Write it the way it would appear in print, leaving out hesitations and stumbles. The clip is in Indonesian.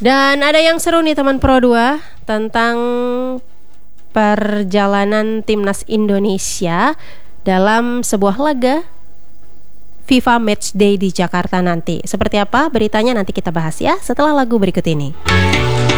Dan ada yang seru nih teman Pro 2 tentang perjalanan timnas Indonesia dalam sebuah laga FIFA Matchday di Jakarta nanti. Seperti apa beritanya nanti kita bahas ya setelah lagu berikut ini.